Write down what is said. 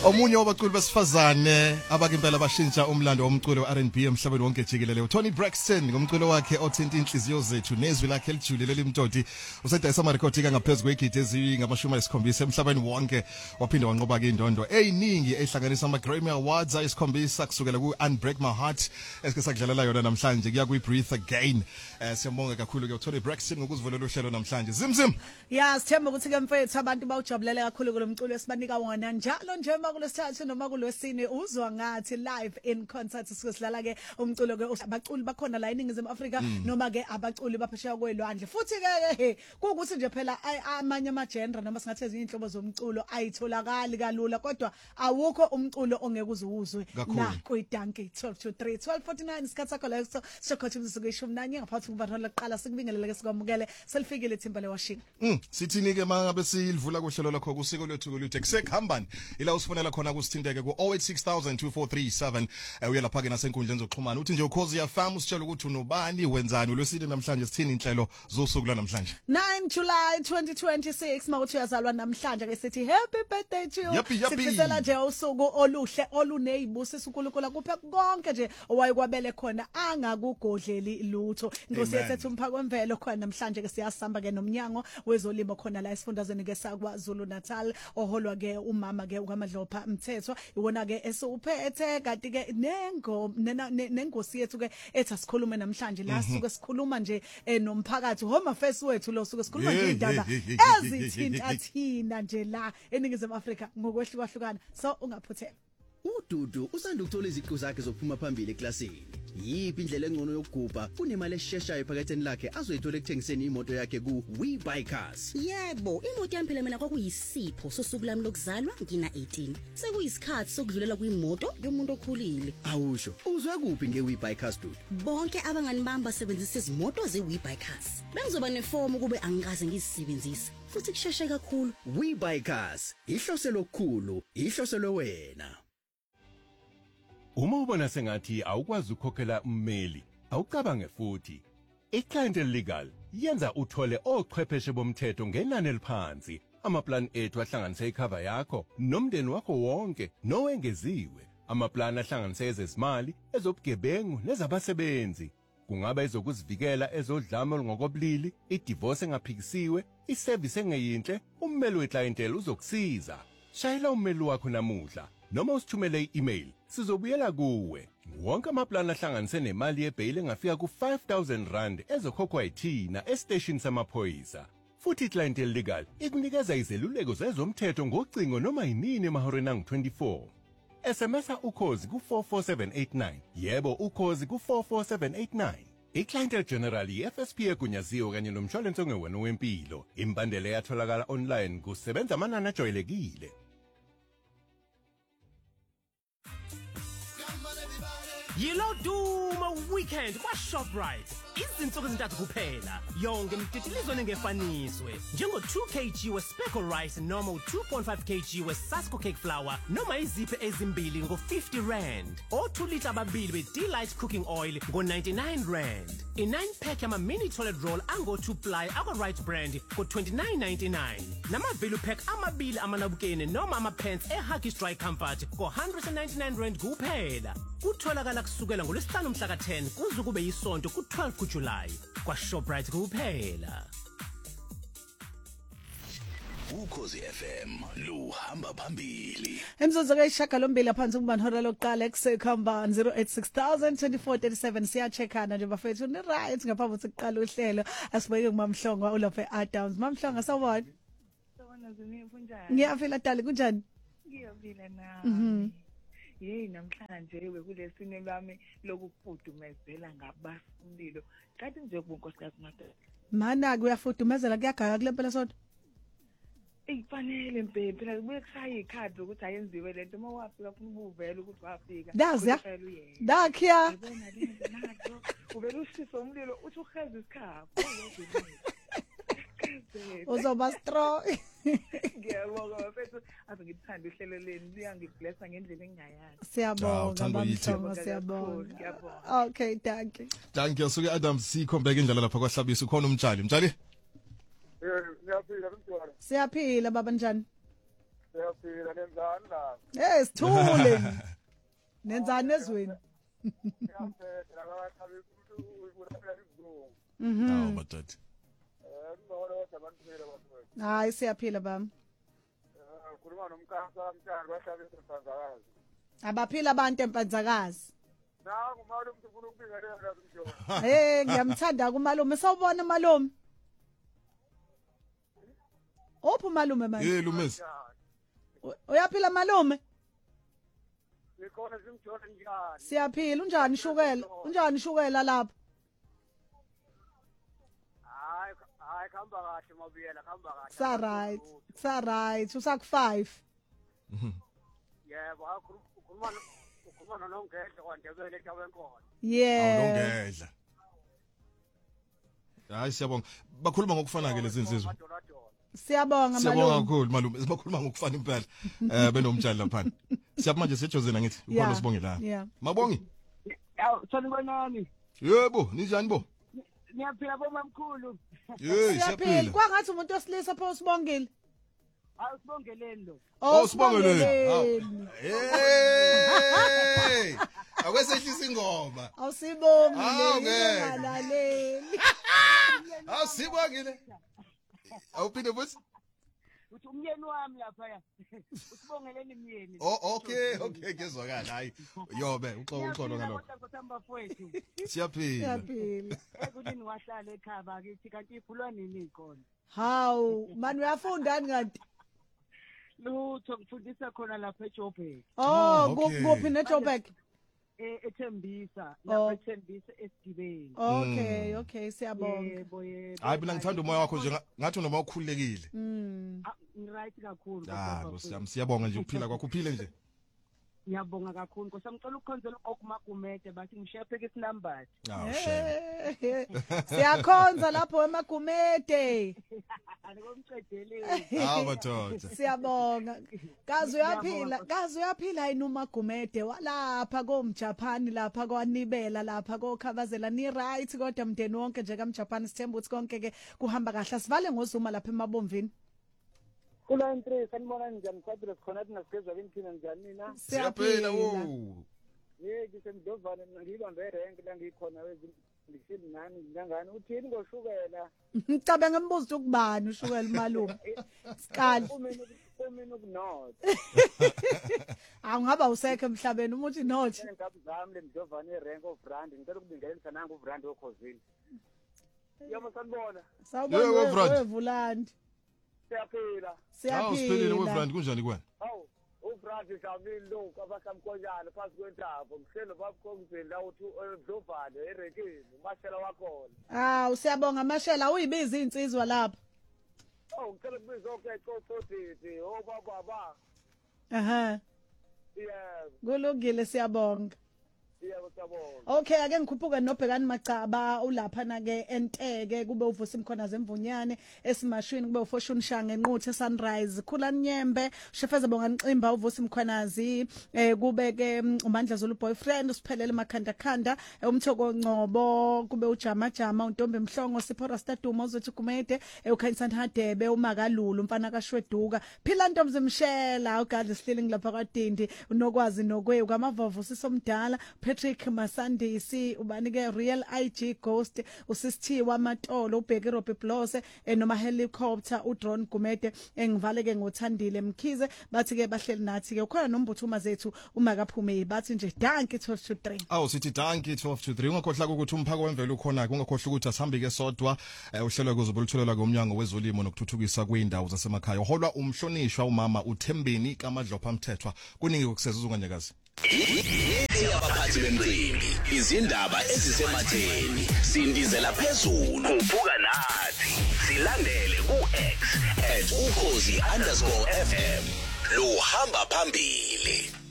Omunye wabaculi besifazane abakimpela bashintsha umlando womculo we-R&B emhlabeni wonke jikelele Tony Braxton ngomculo wakhe othinta inhliziyo zethu nezwi lakhe elijulile limtoti usedayisa amarekhodi kangaphezulu kwegidi ezingama-70 emhlabeni wonke waphinde wanqoba ke indondo eyiningi ehlanganisa ama-Grammy Awards ayisikhombisa kusukela ku-Unbreak My Heart esike sakudlalela yona namhlanje kuya kwi-Breathe Again. Siyambonga kakhulu ke Tony Braxton ngokuzivulela uhlelo namhlanje. Zimzim. Ya sithemba ukuthi ke mfethu abantu bawujabulele kakhulu kulomculo esibanika wona njalo nje kulesithathu noma kulwesine uzwa ngathi live in concert sizosidlala ke umculo ke abaculi bakhona la eNingizimu Afrika noma ke abaculi baphesheya kwelwandle futhi ke kuukuthi nje phela amanye ama-genre noma singathi ezinye inhlobo zomculo ayitholakali kalula kodwa awukho umculo ongeke uzuzwe la kwidanki 12 to 3 12:49 isikhathi sakho la sokhothi umzuzu ishumi nanye ngaphathi kubantu lokuqala sikubingelele ke sikwamukele selifikile ithimba leWashington. Sithini ke mangabe silivula kohlelo lakho kusiko lethu koluthe kusekhambani ila usifonela khona kusithindeke ku 08602437 uyelapha ke nasenkundleni zokuxhumana uthi nje ukhozi ya fam usitshela ukuthi unobani wenzani ulwesine namhlanje sithini inhlelo zosuku la namhlanje 9 July 2026 mawuthi uyazalwa namhlanje ke sithi happy birthday to you sifisela nje usuku oluhle olunezibusiso uNkulunkulu kuphe konke nje owayekwabele khona angakugodleli lutho Nkosi yethu umphako wemvelo khona namhlanje ke siyasamba ke nomnyango wezolimo khona la esifundazweni ke saKwaZulu Natal oholwa ke umama ke ukaMadlopha Mthetho iwona ke esuphethe kanti ke nengosi yethu ke ethi asikhulume namhlanje la suke sikhuluma nje nomphakathi home affairs wethu lo suke sikhuluma nje indaba ezithinta thina nje la eNingizimu Afrika ngokwehlukahlukana so ungaphuthela uDudu usanda ukuthola iziqu zakhe zokuphuma phambili eklasini yipi indlela engcono yokugubha kunemali esheshayo ephaketheni lakhe azoyithola ekuthengiseni imoto yakhe ku WeBuyCars. Yebo imoto yami phela mina kwakuyisipho sosuku lami lokuzalwa ngina 18 sekuyisikhathi sokudlulela kwimoto yomuntu okhulile. Awusho uzwe kuphi ngeWeBuyCars Dudu? Bonke abangani bami basebenzisa izimoto zeWeBuyCars bengizoba nefomu kube angikaze ngizisebenzise futhi kusheshe kakhulu. WeBuyCars ihloselo okukhulu ihloselo wena. Uma ubona sengathi awukwazi ukukhokhela ummeli, awucabange futhi. iClientele Legal yenza uthole ochwepheshe bomthetho ngenani eliphansi. Amaplan ethu ahlanganisa icover yakho nomndeni wakho wonke nowengeziwe. Amaplan ahlanganisa ezezimali, ezobugebengu nezabasebenzi. Kungaba ezokuzivikela ezodlame olungokobulili, idivorce engaphikisiwe, iservice engeyinhle, ummeli weClientele uzokusiza. Shayela ummeli wakho namuhla. Noma usithumele i-email sizobuyela kuwe. Wonke amaplan ahlanganise nemali yebail engafika ku R5,000 ezokhokhwa yithina estation samaphoyisa. Futhi iClientele Legal ikunikeza izeluleko zezomthetho ngocingo noma yinini emahoreni angu-24. SMS ukhozi ku44789. Yebo ukhozi ku44789. iClientele General iFSP egunyaziwe kanye nomshwalense ongewona wempilo. Imbandela yatholakala online kusebenza amanani ajwayelekile. Yilo Duma weekend kwa Shoprite. Izinsuku ezintathu kuphela. Yonke imtitilizo nengefaniswe. Njengo 2 kg we-speckle rice noma 2.5 kg we-Sasco cake flour noma iziphe ezimbili ngo-R50. O 2 liter ababili we-Delight cooking oil ngo-R99. I9 pack yama mini toilet roll ango-2 ply akwa-Right brand ngo-R29.99. Nama-value pack amabili amanabukeni noma ama-pants e-Huggies Dry Comfort ngo-R199 kuphela. Kutholakala kusukela ngolwesihlanu mhla ka-10 kuze kube yisonto ku-12 kuJulayi kwa Shoprite kuphela. Ukhozi FM luhamba phambili. Emzuzu ke ishagalombili aphansi kubanhora lokuqala kusekhambani 08602437 siyacheckana nje bafethu ni right ngaphambi ukuthi kuqala uhlelo asibeke kuMamhlongo uLophe Adams. Mamhlongo sawona? Sawona zini kunjani? Ngiyafila dali kunjani? Ngiyafila na. Yey namhlanje bekulesine lami lokufudumezela ngabasumlilo. Kathi nje kunkosikazi Madela. Mana kuyafudumezela kuyagaya kulempela sonto. Ifanele mpempe phela kubuye kushaye ikhadi ukuthi ayenziwe lento uma wafika funa ubuvela ukuthi wafika. Daziya. Dakhiya. Ngibona lento nazo. Ubela ushisa umlilo uthi uheza isikhafu. Uzoba strong. Ngiyabonga bafethu ave ngithanda uhlelo leni liyangiblessa ngendlela engingayazi. Siyabonga Mamhlongo siyabonga. Okay thank you. Thank you suke Adams sikhombeka indlela lapha kwahlabisa ukhona umtshali mtshali. Siyaphila mntwana. Siyaphila baba njani? Siyaphila nenzani la. Hey sithule. Nenzani ezweni? Siyaphela akachabi umuntu uphela izulu. Hawu badade. Ngibona ukuthi abantu phela bafowethu. Hayi siyaphila bami. Khuluma nomkhansa mtshana bahlabe eSanzakazi. Abaphila abantu empanzakazi. Nangu malume ufuna ukubingelela umjolo. Ngiyamthanda kumalume. Sawubona malume. Ophu malume manje? Lumezi. Uyaphila malume? Sikhona simjolo njani? Siyaphila. Unjani shukela? Unjani shukela lapha? Hayi khamba kahle mabiyela khamba kahle. Sa right. Usaku 5. Yebo ukhuluma noNgedla kwaNdebele eTabenkona. Yeah. Awulongedla. Hayi siyabonga. Bakhuluma ngokufana ke lezi insizwa. Siyabonga Siyabonga malume. kakhulu malume. Sibakhuluma ngokufana impela. Benomtshali lapha. Siyapha manje sejozena ngithi ukhona sibonge la. Yeah. Mabongi. Yaw sanibonani. Yebo, ninjani bo? Niyaphila bomamkhulu. Siyaphila. Kwangathi umuntu osilisa pho usibongile. Hayi usibongeleni lo. Sibongeleni. Hey! Akwesehlisa ingoma. Awusibongi. Ngalaleli. Awusibongile. Awuphinde futhi? Uthi umyeni wami lapha ya. Usibongeleni myeni. Okay, ngezwakala. Hayi. Yobe, uxolo ngalokho. Siyaphila. Ekudini wahlala ekhaba kithi kanti iphulwa nini ikhona. Hawu, mani uyafundani kanti? Lutho ngifundisa khona lapha eJoburg. Kuphi neJoburg? Ethembisa, lapha ethembisa eSigibeni. Okay, siyabonga. Hayi mina ngithanda umoya wakho nje ngathi noma ukhululekile. Right kakhulu. Siyabonga nje ukuphila kwakho uphile nje. Ngiyabonga kakhulu Nkosi ngicela ukukhonzela okumagumede bathi ngishephe ke isinambati. Siyakhonza lapho emagumede. Alikomcedeleni. Madoda. Siyabonga. Kazi uyaphila inumagumede walapha komJapan lapha kwaNibela lapha kokhavazela ni right kodwa mndeni wonke nje kaMjapan sithemba ukuthi konke ke kuhamba kahle sivale ngozuma lapha emabomvini. Kula entry sanibona njani Padre khona nasigezwa imphina njani nina? Siyaphila wo. Ngisemdovana ngibambe rank la ngikhona ngishini nani ngangani uthini ngoshukela? Ngicabanga ngembuzo ukubani ushukela malume. Siqala. Umina ukunot. Awungaba usekho emhlabeni umuthi not. Ngikabi zami lemdovana rank of brand ngicela ukubingelela nanga ubrand wekhosini. Yebo sanibona. Sawubona wevulandi. Siyaphila. Siphilile wevrand kunjani kwena? Hawu, uvrand jamile lo abasamkhonyana phansi kwentaba. Ngihlelo babukongizeni la uthi Dlovane erekeni, umashela wakhona. Usiyabonga amashela uyibiza insizwa lapha. Ngicela kubiza okay Xototi, baba. Yebo. Kulungile siyabonga. Okay ake ngikhuphuke nobhekani Macaba ulapha na ke enteke kube uvusa imkhona zemvunyane esimashwini kube uFortune Shange enquthe Sunrise Khulani Nyembe Shefeza Bongani Ximba uvusa imkhonazi kube ke uMandla Zulu boyfriend usiphelele makhanda khanda umthoko Ngcobo kube uJama uNtombi Mhlongo Sipho Rastaduma uzothi kumede uKhansani Hadebe uMakalulu umfana kaShweduka phila Ntombi Zimshela uGadli Sliling lapha kwaDindi unokwazi nokwe kwamavovu sisomdala Patrick Masandisi ubanike Real IG Ghost usisithiwa amatolo ubheke Robbie Blose noma helicopter uDrone Gumede engivale ke ngothandile Mkhize bathi ke bahleli nathi ke ukhona nombuthuma zethu uma kaphume bathi nje danki 12-3 sithi danki 12-3 ungakhohlwa ukuthi umphako wemvelo ukhona ungakhohlwa ukuthi asambi ke sodwa uhlelo kuzobe lutholelwa ngomnyango wezolimo nokuthuthukisa kweindawo zasemakhaya uholwa umhlonishwa umama uThembeni kaMadlopha Mthethwa kuningi ukusezuzwa kanyakazi abaphathi bemcimbi izindaba ezisematheni sindizela phezulu ubuka nathi silandele ku-X @ukhozi_FM lo hamba phambili.